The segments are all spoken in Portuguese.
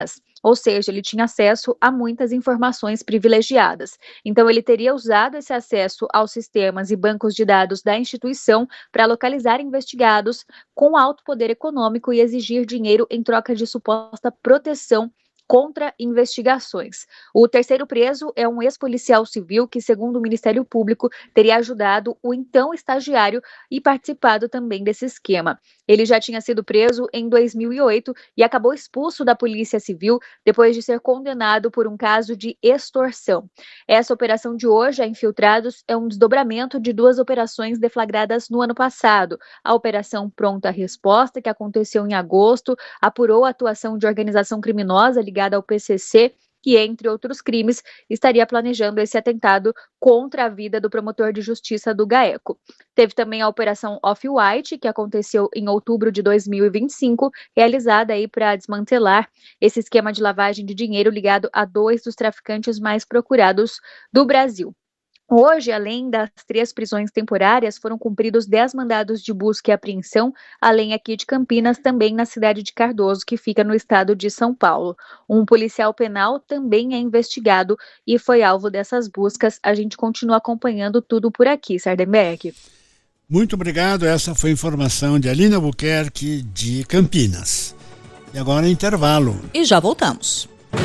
ou seja, ele tinha acesso a muitas informações privilegiadas. Então, ele teria usado esse acesso aos sistemas e bancos de dados da instituição para localizar investigados com alto poder econômico e exigir dinheiro em troca de suposta proteção contra investigações. O terceiro preso é um ex-policial civil que, segundo o Ministério Público, teria ajudado o então estagiário e participado também desse esquema. Ele já tinha sido preso em 2008 e acabou expulso da Polícia Civil depois de ser condenado por um caso de extorsão. Essa operação de hoje, a Infiltrados, é um desdobramento de duas operações deflagradas no ano passado. A Operação Pronta Resposta, que aconteceu em agosto, apurou a atuação de organização criminosa ligada ao PCC, que, entre outros crimes, estaria planejando esse atentado contra a vida do promotor de justiça do GAECO. Teve também a Operação Off-White, que aconteceu em outubro de 2025, realizada aí para desmantelar esse esquema de lavagem de dinheiro ligado a 2 dos traficantes mais procurados do Brasil. Hoje, além das 3 prisões temporárias, foram cumpridos 10 mandados de busca e apreensão, além aqui de Campinas, também na cidade de Cardoso, que fica no estado de São Paulo. Um policial penal também é investigado e foi alvo dessas buscas. A gente continua acompanhando tudo por aqui, Sardenberg. Muito obrigado. Essa foi a informação de Aline Albuquerque, de Campinas. E agora intervalo. E já voltamos.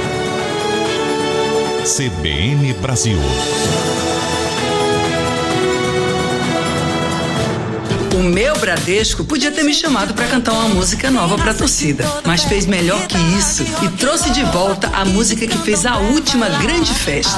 CBN Brasil. O meu Bradesco podia ter me chamado para cantar uma música nova para a torcida, mas fez melhor que isso e trouxe de volta a música que fez a última grande festa.